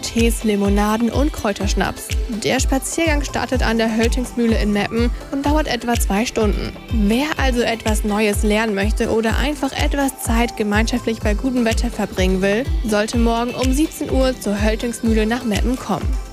Tees, Limonaden und Kräuterschnaps. Der Spaziergang startet an der Höltingsmühle in Meppen und dauert etwa 2 Stunden. Wer also etwas Neues lernen möchte oder einfach etwas Zeit gemeinschaftlich bei gutem Wetter verbringen will, sollte morgen um 17 Uhr zur Höltingsmühle nach Meppen kommen.